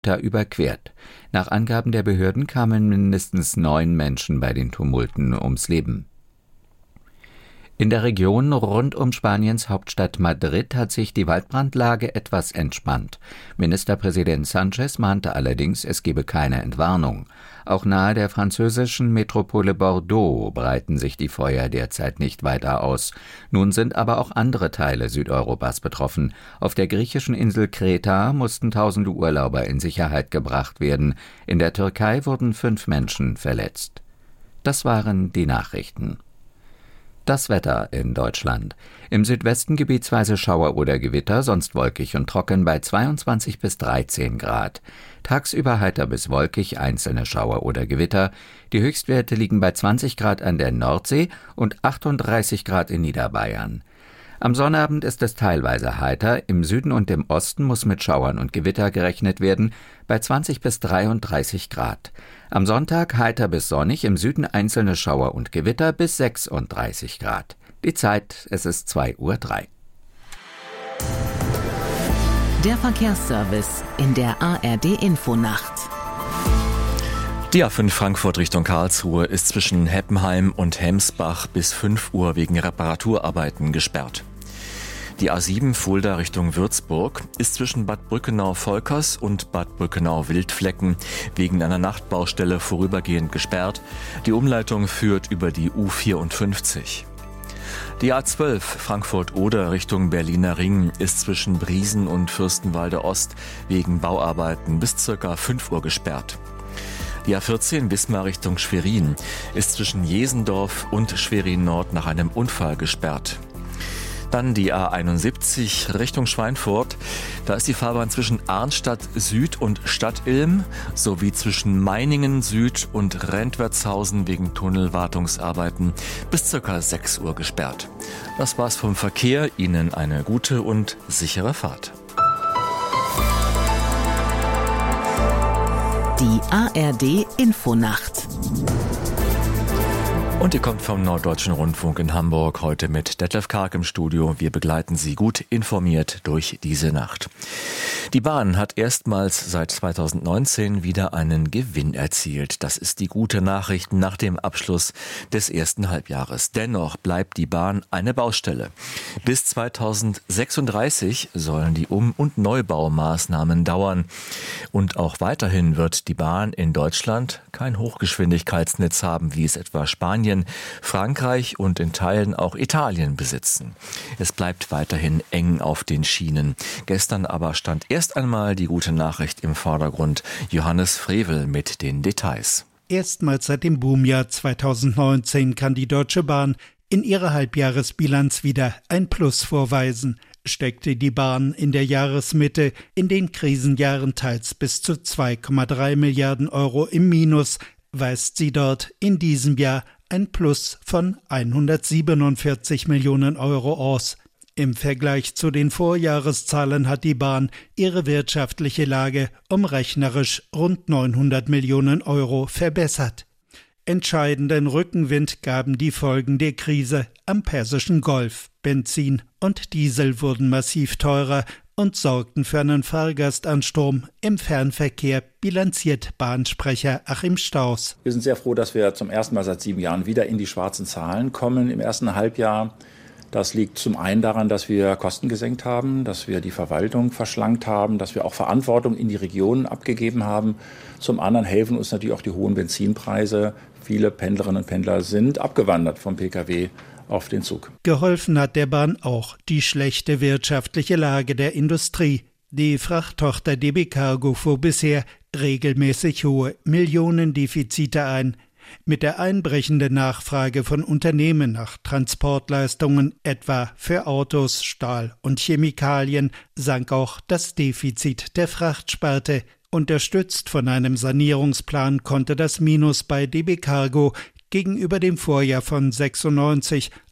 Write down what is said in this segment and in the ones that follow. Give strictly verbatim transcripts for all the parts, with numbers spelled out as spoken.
überquert. Nach Angaben der Behörden kamen mindestens neun Menschen bei den Tumulten ums Leben. In der Region rund um Spaniens Hauptstadt Madrid hat sich die Waldbrandlage etwas entspannt. Ministerpräsident Sánchez mahnte allerdings, es gebe keine Entwarnung. Auch nahe der französischen Metropole Bordeaux breiten sich die Feuer derzeit nicht weiter aus. Nun sind aber auch andere Teile Südeuropas betroffen. Auf der griechischen Insel Kreta mussten tausende Urlauber in Sicherheit gebracht werden. In der Türkei wurden fünf Menschen verletzt. Das waren die Nachrichten. Das Wetter in Deutschland. Im Südwesten gebietsweise Schauer oder Gewitter, sonst wolkig und trocken bei zweiundzwanzig bis dreizehn Grad. Tagsüber heiter bis wolkig, einzelne Schauer oder Gewitter. Die Höchstwerte liegen bei zwanzig Grad an der Nordsee und achtunddreißig Grad in Niederbayern. Am Sonnabend ist es teilweise heiter, im Süden und im Osten muss mit Schauern und Gewitter gerechnet werden, bei zwanzig bis dreiunddreißig Grad. Am Sonntag heiter bis sonnig, im Süden einzelne Schauer und Gewitter bis sechsunddreißig Grad. Die Zeit, es ist zwei Uhr drei. Der Verkehrsservice in der A R D-Infonacht. Die A fünf Frankfurt Richtung Karlsruhe ist zwischen Heppenheim und Hemsbach bis fünf Uhr wegen Reparaturarbeiten gesperrt. Die A sieben Fulda Richtung Würzburg ist zwischen Bad Brückenau-Volkers und Bad Brückenau-Wildflecken wegen einer Nachtbaustelle vorübergehend gesperrt. Die Umleitung führt über die U vierundfünfzig. Die A zwölf Frankfurt-Oder Richtung Berliner Ring ist zwischen Briesen und Fürstenwalde Ost wegen Bauarbeiten bis ca. fünf Uhr gesperrt. Die A vierzehn Wismar Richtung Schwerin ist zwischen Jesendorf und Schwerin Nord nach einem Unfall gesperrt. Dann die A einundsiebzig Richtung Schweinfurt. Da ist die Fahrbahn zwischen Arnstadt Süd und Stadtilm sowie zwischen Meiningen Süd und Rentwertshausen wegen Tunnelwartungsarbeiten bis ca. sechs Uhr gesperrt. Das war's vom Verkehr. Ihnen eine gute und sichere Fahrt. Die A R D-Infonacht. Und ihr kommt vom Norddeutschen Rundfunk in Hamburg, heute mit Detlef Karg im Studio. Wir begleiten Sie gut informiert durch diese Nacht. Die Bahn hat erstmals seit zweitausendneunzehn wieder einen Gewinn erzielt. Das ist die gute Nachricht nach dem Abschluss des ersten Halbjahres. Dennoch bleibt die Bahn eine Baustelle. Bis zweitausendsechsunddreißig sollen die Um- und Neubaumaßnahmen dauern. Und auch weiterhin wird die Bahn in Deutschland kein Hochgeschwindigkeitsnetz haben, wie es etwa Spanien, Frankreich und in Teilen auch Italien besitzen. Es bleibt weiterhin eng auf den Schienen. Gestern aber stand erst einmal die gute Nachricht im Vordergrund. Johannes Frevel mit den Details. Erstmals seit dem Boomjahr zweitausendneunzehn kann die Deutsche Bahn in ihrer Halbjahresbilanz wieder ein Plus vorweisen. Steckte die Bahn in der Jahresmitte in den Krisenjahren teils bis zu zwei Komma drei Milliarden Euro im Minus, weist sie dort in diesem Jahr ein Plus von hundertsiebenundvierzig Millionen Euro aus. Im Vergleich zu den Vorjahreszahlen hat die Bahn ihre wirtschaftliche Lage um rechnerisch rund neunhundert Millionen Euro verbessert. Entscheidenden Rückenwind gaben die Folgen der Krise am Persischen Golf. Benzin und Diesel wurden massiv teurer und sorgten für einen Fahrgastansturm im Fernverkehr, bilanziert Bahnsprecher Achim Staus. Wir sind sehr froh, dass wir zum ersten Mal seit sieben Jahren wieder in die schwarzen Zahlen kommen im ersten Halbjahr. Das liegt zum einen daran, dass wir Kosten gesenkt haben, dass wir die Verwaltung verschlankt haben, dass wir auch Verantwortung in die Regionen abgegeben haben. Zum anderen helfen uns natürlich auch die hohen Benzinpreise. Viele Pendlerinnen und Pendler sind abgewandert vom Pkw auf den Zug. Geholfen hat der Bahn auch die schlechte wirtschaftliche Lage der Industrie. Die Frachttochter D B Cargo fuhr bisher regelmäßig hohe Millionendefizite ein. Mit der einbrechenden Nachfrage von Unternehmen nach Transportleistungen, etwa für Autos, Stahl und Chemikalien, sank auch das Defizit der Frachtsparte. Unterstützt von einem Sanierungsplan konnte das Minus bei D B Cargo gegenüber dem Vorjahr von sechsundneunzig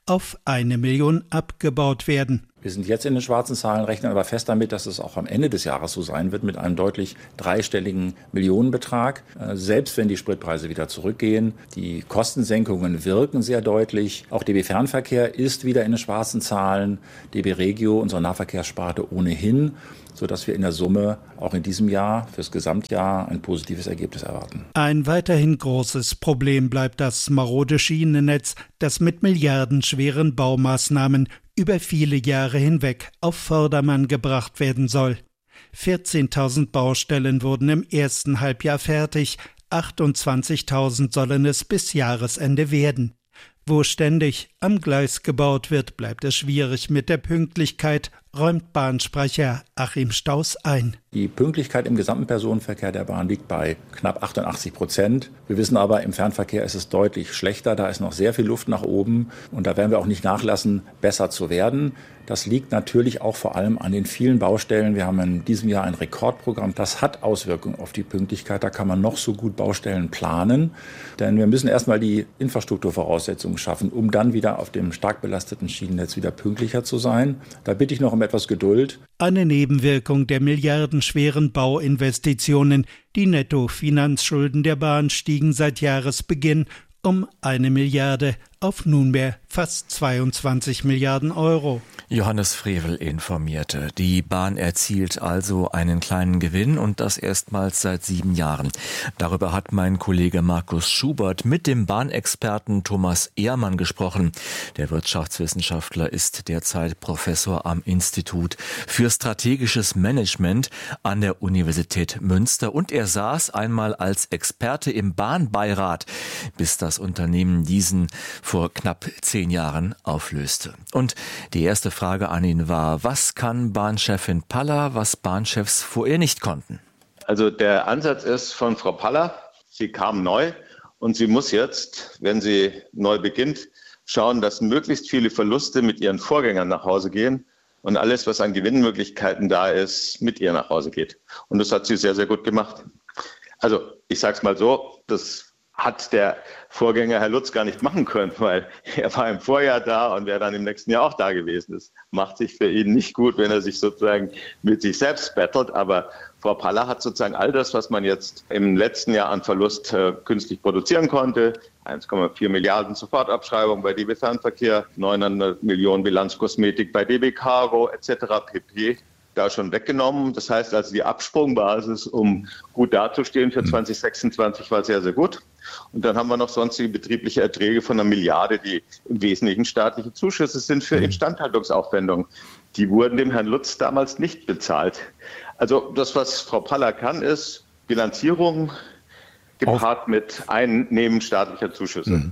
auf eine Million abgebaut werden. Wir sind jetzt in den schwarzen Zahlen, rechnen aber fest damit, dass es auch am Ende des Jahres so sein wird mit einem deutlich dreistelligen Millionenbetrag. Selbst wenn die Spritpreise wieder zurückgehen. Die Kostensenkungen wirken sehr deutlich. Auch D B Fernverkehr ist wieder in den schwarzen Zahlen. D B Regio, unsere Nahverkehrssparte, ohnehin, sodass wir in der Summe auch in diesem Jahr fürs Gesamtjahr ein positives Ergebnis erwarten. Ein weiterhin großes Problem bleibt das marode Schienennetz, das mit milliardenschweren Baumaßnahmen über viele Jahre hinweg auf Vordermann gebracht werden soll. vierzehntausend Baustellen wurden im ersten Halbjahr fertig, achtundzwanzigtausend sollen es bis Jahresende werden. Wo ständig am Gleis gebaut wird, bleibt es schwierig mit der Pünktlichkeit, räumt Bahnsprecher Achim Staus ein. Die Pünktlichkeit im gesamten Personenverkehr der Bahn liegt bei knapp achtundachtzig Prozent. Wir wissen aber, im Fernverkehr ist es deutlich schlechter. Da ist noch sehr viel Luft nach oben. Und da werden wir auch nicht nachlassen, besser zu werden. Das liegt natürlich auch vor allem an den vielen Baustellen. Wir haben in diesem Jahr ein Rekordprogramm. Das hat Auswirkungen auf die Pünktlichkeit. Da kann man noch so gut Baustellen planen. Denn wir müssen erstmal die Infrastrukturvoraussetzungen schaffen, um dann wieder auf dem stark belasteten Schienennetz wieder pünktlicher zu sein. Da bitte ich noch um etwas Geduld. Eine Nebenwirkung der milliardenschweren Bauinvestitionen. Die Nettofinanzschulden der Bahn stiegen seit Jahresbeginn um eine Milliarde auf nunmehr fast zweiundzwanzig Milliarden Euro. Johannes Frevel informierte. Die Bahn erzielt also einen kleinen Gewinn und das erstmals seit sieben Jahren. Darüber hat mein Kollege Markus Schubert mit dem Bahnexperten Thomas Ehrmann gesprochen. Der Wirtschaftswissenschaftler ist derzeit Professor am Institut für strategisches Management an der Universität Münster und er saß einmal als Experte im Bahnbeirat, bis das Unternehmen diesen vor knapp zehn Jahren auflöste. Und die erste Frage an ihn war, was kann Bahnchefin Paller, was Bahnchefs vorher nicht konnten? Also der Ansatz ist von Frau Paller, sie kam neu und sie muss jetzt, wenn sie neu beginnt, schauen, dass möglichst viele Verluste mit ihren Vorgängern nach Hause gehen und alles, was an Gewinnmöglichkeiten da ist, mit ihr nach Hause geht. Und das hat sie sehr, sehr gut gemacht. Also ich sage es mal so, das hat der Vorgänger Herr Lutz gar nicht machen können, weil er war im Vorjahr da und wäre dann im nächsten Jahr auch da gewesen. Das macht sich für ihn nicht gut, wenn er sich sozusagen mit sich selbst battelt. Aber Frau Paller hat sozusagen all das, was man jetzt im letzten Jahr an Verlust äh, künstlich produzieren konnte, eins Komma vier Milliarden Sofortabschreibung bei D B Fernverkehr, neunhundert Millionen Bilanzkosmetik bei D B Cargo et cetera pp. Da schon weggenommen. Das heißt also, die Absprungbasis, um gut dazustehen für zwanzig sechsundzwanzig, war sehr, sehr gut. Und dann haben wir noch sonstige betriebliche Erträge von einer Milliarde, die im Wesentlichen staatliche Zuschüsse sind für Instandhaltungsaufwendungen. Die wurden dem Herrn Lutz damals nicht bezahlt. Also das, was Frau Paller kann, ist Bilanzierung gepaart mit Einnehmen staatlicher Zuschüsse. Mhm.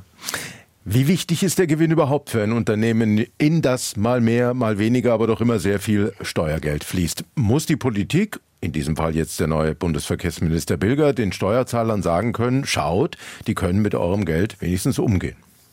Wie wichtig ist der Gewinn überhaupt für ein Unternehmen, in das mal mehr, mal weniger, aber doch immer sehr viel Steuergeld fließt? Muss die Politik, in diesem Fall jetzt der neue Bundesverkehrsminister Bilger, den Steuerzahlern sagen können, schaut, die können mit eurem Geld wenigstens umgehen?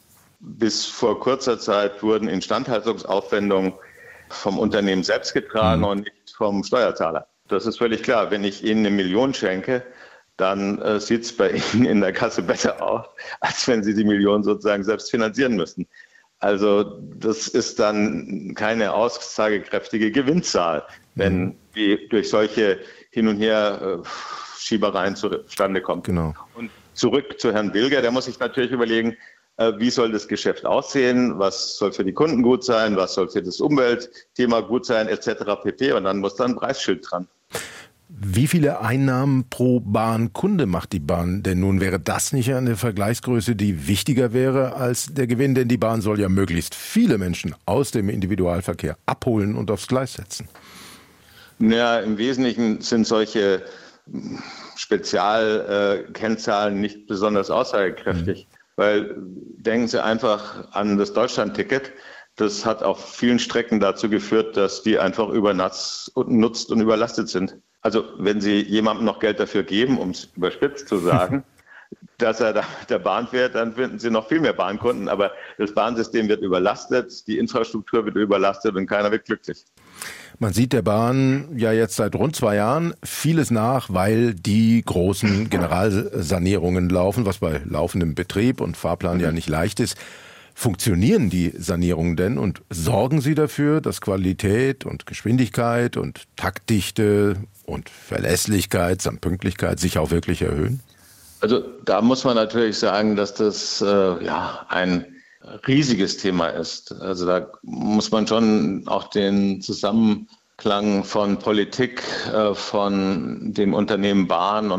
Bis vor kurzer Zeit wurden Instandhaltungsaufwendungen vom Unternehmen selbst getragen mhm. und nicht vom Steuerzahler. Das ist völlig klar. Wenn ich Ihnen eine Million schenke, dann äh, sieht es bei Ihnen in der Kasse besser aus, als wenn Sie die Million sozusagen selbst finanzieren müssen. Also das ist dann keine aussagekräftige Gewinnzahl, wenn die durch solche Hin- und Her äh, Schiebereien zustande kommt. Genau. Und zurück zu Herrn Bilger, der muss sich natürlich überlegen, äh, wie soll das Geschäft aussehen, was soll für die Kunden gut sein, was soll für das Umweltthema gut sein, et cetera pp. Und dann muss da ein Preisschild dran. Wie viele Einnahmen pro Bahnkunde macht die Bahn denn nun? Wäre das nicht eine Vergleichsgröße, die wichtiger wäre als der Gewinn? Denn die Bahn soll ja möglichst viele Menschen aus dem Individualverkehr abholen und aufs Gleis setzen. Ja, im Wesentlichen sind solche Spezialkennzahlen äh, nicht besonders aussagekräftig. Mhm. Weil denken Sie einfach an das Deutschland-Ticket. Das hat auf vielen Strecken dazu geführt, dass die einfach übernutzt und überlastet sind. Also wenn Sie jemandem noch Geld dafür geben, um es überspitzt zu sagen, dass er da mit der Bahn fährt, dann finden Sie noch viel mehr Bahnkunden. Aber das Bahnsystem wird überlastet, die Infrastruktur wird überlastet und keiner wird glücklich. Man sieht der Bahn ja jetzt seit rund zwei Jahren vieles nach, weil die großen Generalsanierungen laufen, was bei laufendem Betrieb und Fahrplan ja nicht leicht ist. Funktionieren die Sanierungen denn und sorgen Sie dafür, dass Qualität und Geschwindigkeit und Taktdichte und Verlässlichkeit samt Pünktlichkeit sich auch wirklich erhöhen? Also da muss man natürlich sagen, dass das äh, ja ein riesiges Thema ist. Also da muss man schon auch den Zusammenklang von Politik, äh, von dem Unternehmen Bahn und